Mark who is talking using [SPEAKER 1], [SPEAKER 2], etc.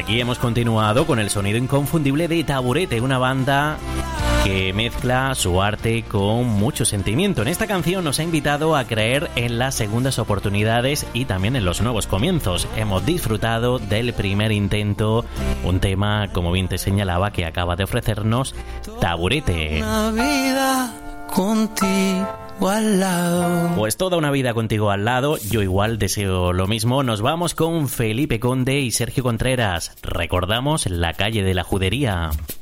[SPEAKER 1] aquí hemos continuado con el sonido inconfundible de Taburete, una banda que mezcla su arte con mucho sentimiento. En esta canción nos ha invitado a creer en las segundas oportunidades y también en los nuevos comienzos. Hemos disfrutado del primer intento, un tema, como bien te señalaba, que acaba de ofrecernos Taburete.
[SPEAKER 2] Una vida contigo al lado.
[SPEAKER 1] Pues toda una vida contigo al lado, yo igual deseo lo mismo. Nos vamos con Felipe Conde y Sergio Contreras. Recordamos La calle de la Judería.